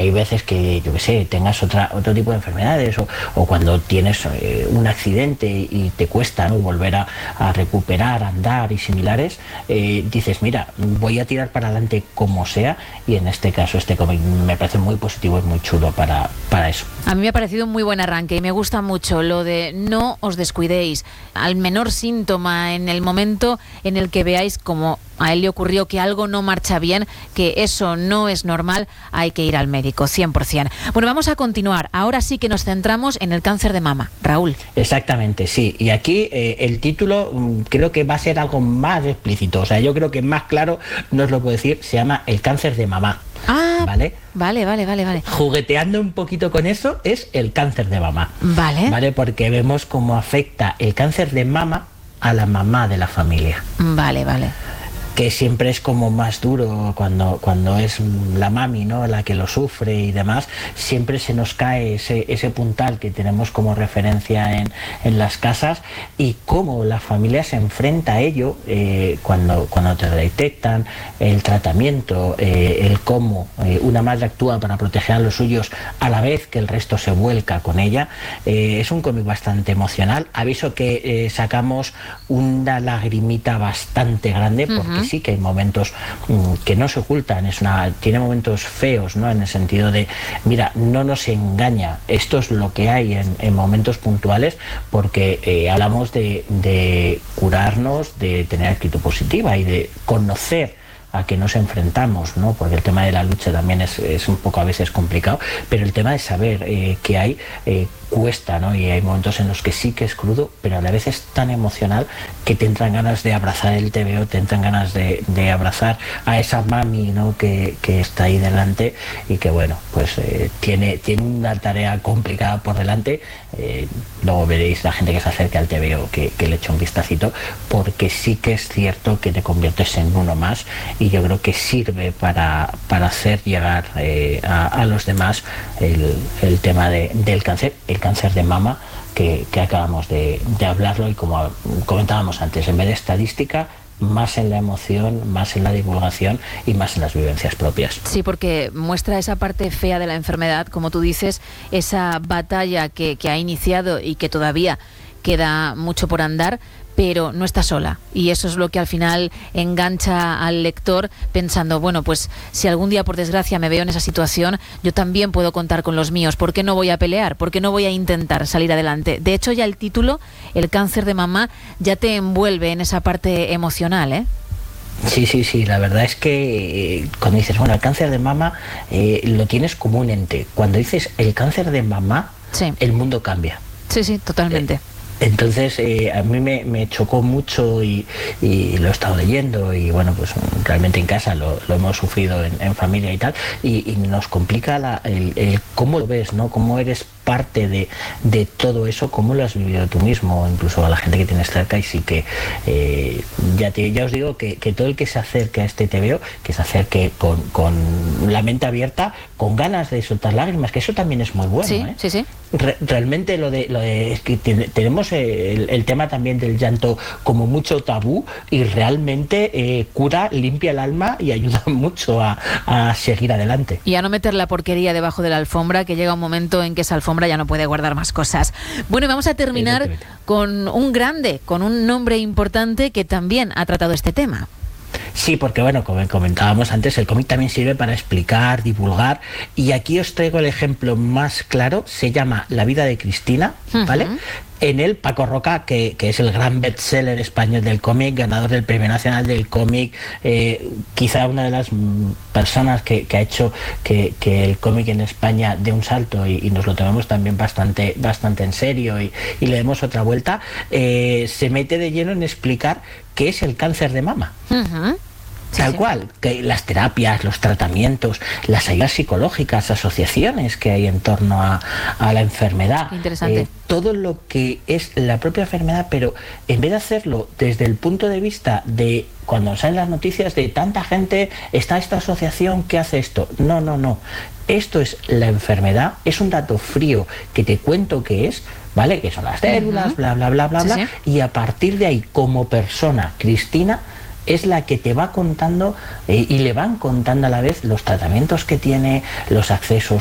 hay veces que, yo qué sé, tengas otro tipo de enfermedades o cuando tienes un accidente y te cuesta, ¿no?, volver a recuperar, andar y similares, dices, mira, voy a tirar para adelante como sea, y en este caso este cómic me parece muy positivo y muy chulo para eso. A mí me ha parecido un muy buen arranque y me gusta mucho lo de no os descuidéis. Al menor síntoma, en el momento en el que veáis como a él le ocurrió que algo no marcha bien, que eso no es normal, hay que ir al médico, 100%. Bueno, vamos a continuar. Ahora sí que nos centramos en el cáncer de mama. Raúl. Exactamente, sí. Y aquí el título creo que va a ser algo más explícito. O sea, yo creo que más claro no os lo puedo decir. Se llama El cáncer de mamá. Ah, ¿vale? Vale. Jugueteando un poquito con eso, es el cáncer de mamá. Vale. Porque vemos cómo afecta el cáncer de mama a la mamá de la familia. Vale. Que siempre es como más duro cuando es la mami, ¿no?, la que lo sufre y demás. Siempre se nos cae ese puntal que tenemos como referencia en las casas, y cómo la familia se enfrenta a ello cuando te lo detectan, el tratamiento, el cómo una madre actúa para proteger a los suyos a la vez que el resto se vuelca con ella. Es un cómic bastante emocional. Aviso que sacamos una lagrimita bastante grande, porque sí que hay momentos que no se ocultan, tiene momentos feos, ¿no?, en el sentido de, mira, no nos engaña, esto es lo que hay en momentos puntuales, porque hablamos de curarnos, de tener actitud positiva y de conocer a que nos enfrentamos, ¿no?, porque el tema de la lucha también es un poco a veces complicado, pero el tema de saber que hay cuesta, ¿no?, y hay momentos en los que sí que es crudo, pero a la vez es tan emocional que te entran ganas de abrazar el TVO, te entran ganas de abrazar a esa mami, ¿no?, que está ahí delante, y que bueno, pues tiene una tarea complicada por delante. Luego veréis la gente que se acerca al TVO que le echa un vistacito, porque sí que es cierto que te conviertes en uno más, y yo creo que sirve para hacer llegar a los demás el tema del cáncer, el cáncer de mama, que acabamos de hablarlo, y como comentábamos antes, en vez de estadística, más en la emoción, más en la divulgación y más en las vivencias propias. Sí, porque muestra esa parte fea de la enfermedad, como tú dices, esa batalla que ha iniciado y que todavía queda mucho por andar, pero no está sola, y eso es lo que al final engancha al lector pensando, bueno, pues si algún día por desgracia me veo en esa situación, yo también puedo contar con los míos. ¿Por qué no voy a pelear? ¿Por qué no voy a intentar salir adelante? De hecho, ya el título, El cáncer de mamá, ya te envuelve en esa parte emocional, ¿eh? Sí, la verdad es que cuando dices, bueno, el cáncer de mama, lo tienes como un ente. Cuando dices el cáncer de mamá, sí, el mundo cambia. Sí, totalmente. Entonces a mí me chocó mucho y lo he estado leyendo, y bueno, pues realmente en casa lo hemos sufrido en familia y tal, y nos complica el cómo lo ves, ¿no?, cómo eres parte de todo eso, cómo lo has vivido tú mismo, incluso a la gente que tienes cerca. Y sí que ya os digo que todo el que se acerque a este TVO, que se acerque con la mente abierta, con ganas de soltar lágrimas, que eso también es muy bueno. Sí. Realmente lo de es que tenemos el tema también del llanto como mucho tabú, y realmente cura, limpia el alma y ayuda mucho a seguir adelante. Y a no meter la porquería debajo de la alfombra, que llega un momento en que esa alfombra ya no puede guardar más cosas. Bueno, y vamos a terminar con un grande, con un nombre importante que también ha tratado este tema. Sí, porque bueno, como comentábamos antes, el cómic también sirve para explicar, divulgar, y aquí os traigo el ejemplo más claro. Se llama La vida de Cristina, ¿vale? En él, Paco Roca, que es el gran bestseller español del cómic, ganador del Premio Nacional del Cómic, quizá una de las personas que ha hecho que el cómic en España dé un salto y nos lo tomemos también bastante en serio y le demos otra vuelta, se mete de lleno en explicar qué es el cáncer de mama. Tal cual, que las terapias, los tratamientos, las ayudas psicológicas, asociaciones que hay en torno a la enfermedad. Interesante. Todo lo que es la propia enfermedad, pero en vez de hacerlo desde el punto de vista de cuando salen las noticias de tanta gente, está esta asociación que hace esto. No. Esto es la enfermedad, es un dato frío que te cuento que es, ¿vale? Que son las células, bla, y a partir de ahí, como persona, Cristina es la que te va contando y le van contando a la vez los tratamientos que tiene, los accesos